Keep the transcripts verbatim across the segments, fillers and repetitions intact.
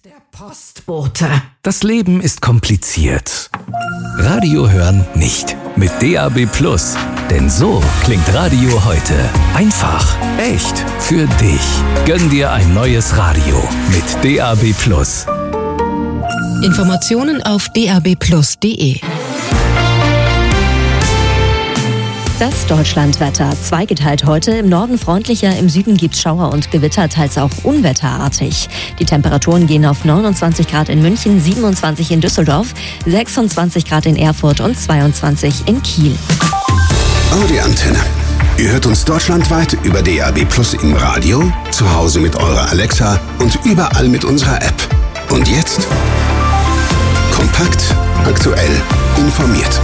Der Postbote. Das Leben ist kompliziert. Radio hören nicht. Mit D A B Plus. Denn so klingt Radio heute. Einfach. Echt. Für dich. Gönn dir ein neues Radio. Mit D A B Plus. Informationen auf d a b plus punkt d e. Das Deutschlandwetter. Zweigeteilt heute. Im Norden freundlicher, im Süden gibt's Schauer und Gewitter, teils auch unwetterartig. Die Temperaturen gehen auf neunundzwanzig Grad in München, siebenundzwanzig in Düsseldorf, sechsundzwanzig Grad in Erfurt und zweiundzwanzig in Kiel. Audi Antenne. Ihr hört uns deutschlandweit über D A B Plus im Radio, zu Hause mit eurer Alexa und überall mit unserer App. Und jetzt? Kompakt, aktuell, informiert.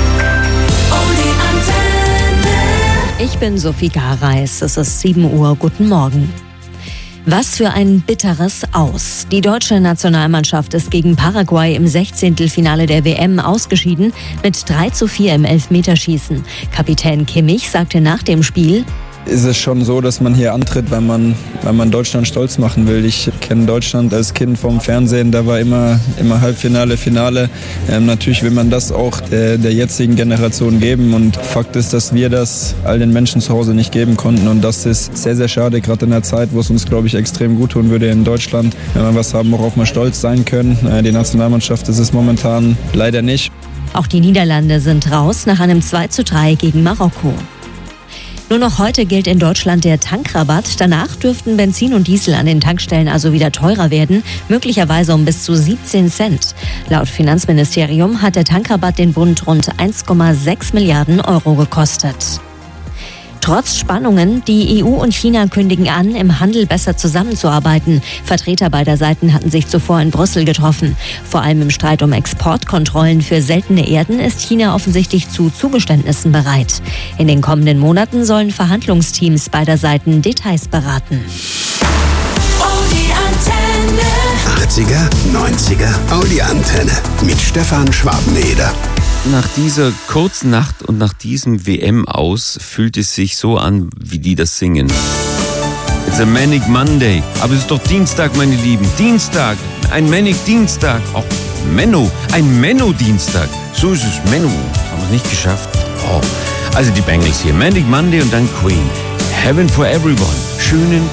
Ich bin Sophie Gareis. Es ist sieben Uhr. Guten Morgen. Was für ein bitteres Aus. Die deutsche Nationalmannschaft ist gegen Paraguay im Sechzehntelfinale der W M ausgeschieden mit drei zu vier im Elfmeterschießen. Kapitän Kimmich sagte nach dem Spiel: Ist es schon so, dass man hier antritt, weil man, weil man Deutschland stolz machen will. Ich kenne Deutschland als Kind vom Fernsehen, da war immer, immer Halbfinale, Finale. Ähm, natürlich will man das auch der, der jetzigen Generation geben und Fakt ist, dass wir das all den Menschen zu Hause nicht geben konnten und das ist sehr, sehr schade, gerade in der Zeit, wo es uns, glaube ich, extrem gut tun würde in Deutschland, wenn wir was haben, worauf wir stolz sein können. Äh, die Nationalmannschaft ist es momentan leider nicht. Auch die Niederlande sind raus nach einem zwei zu drei gegen Marokko. Nur noch heute gilt in Deutschland der Tankrabatt. Danach dürften Benzin und Diesel an den Tankstellen also wieder teurer werden, möglicherweise um bis zu siebzehn Cent. Laut Finanzministerium hat der Tankrabatt den Bund rund eins Komma sechs Milliarden Euro gekostet. Trotz Spannungen, die E U und China kündigen an, im Handel besser zusammenzuarbeiten. Vertreter beider Seiten hatten sich zuvor in Brüssel getroffen. Vor allem im Streit um Exportkontrollen für seltene Erden ist China offensichtlich zu Zugeständnissen bereit. In den kommenden Monaten sollen Verhandlungsteams beider Seiten Details beraten. Audi Antenne. achtziger, neunziger Audi Antenne mit Stefan Schwabeneder. Nach dieser kurzen Nacht und nach diesem W M-Aus fühlt es sich so an, wie die das singen. It's a Manic Monday. Aber es ist doch Dienstag, meine Lieben. Dienstag. Ein Manic Dienstag. Auch Menno. Ein Menno-Dienstag. So ist es. Menno. Haben wir es nicht geschafft. Oh. Also die Bengals hier. Manic Monday und dann Queen. Heaven for Everyone. Schönen